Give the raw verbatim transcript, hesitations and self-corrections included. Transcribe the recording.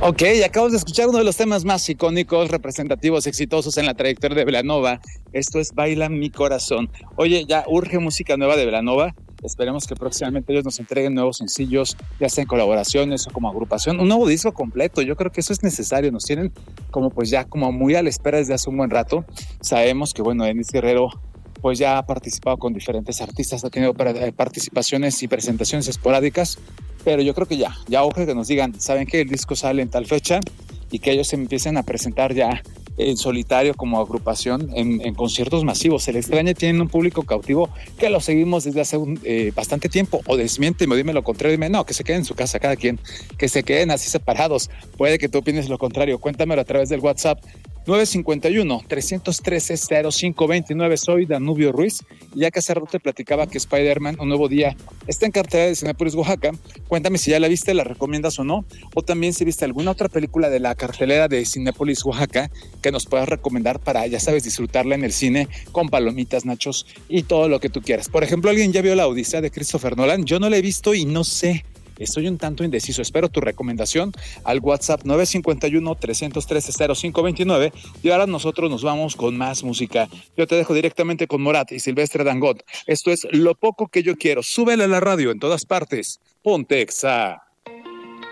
Ok, acabamos de escuchar uno de los temas más icónicos, representativos, exitosos en la trayectoria de Belanova. Esto es Baila mi corazón. Oye, ya urge música nueva de Belanova. Esperemos que próximamente ellos nos entreguen nuevos sencillos, ya sea en colaboraciones o como agrupación, un nuevo disco completo. Yo creo que eso es necesario. Nos tienen como pues ya como muy a la espera desde hace un buen rato. Sabemos que bueno, Denise Guerrero pues ya ha participado con diferentes artistas, ha tenido participaciones y presentaciones esporádicas, pero yo creo que ya, ya urge que nos digan, saben que el disco sale en tal fecha y que ellos se empiecen a presentar ya en solitario como agrupación en, en conciertos masivos. El Extraña tienen un público cautivo que lo seguimos desde hace un, eh, bastante tiempo. O desmiénteme, dime lo contrario, dime no, que se queden en su casa cada quien, que se queden así separados. Puede que tú opines lo contrario, cuéntamelo a través del WhatsApp nueve cinco uno, tres uno tres, cero cinco dos nueve. Soy Danubio Ruiz y ya que hace rato te platicaba que Spider-Man, Un Nuevo Día, está en cartelera de Cinépolis Oaxaca. Cuéntame si ya la viste, la recomiendas o no, o también si viste alguna otra película de la cartelera de Cinépolis Oaxaca que nos puedas recomendar para, ya sabes, disfrutarla en el cine con palomitas, nachos y todo lo que tú quieras. Por ejemplo, ¿alguien ya vio La Odisea de Christopher Nolan? Yo no la he visto y no sé. Estoy un tanto indeciso. Espero tu recomendación al WhatsApp nueve cinco uno, tres uno tres, cero cinco dos nueve. Y ahora nosotros nos vamos con más música. Yo te dejo directamente con Morat y Silvestre Dangond. Esto es Lo Poco Que Yo Quiero. Súbele a la radio en todas partes. Ponte Exa.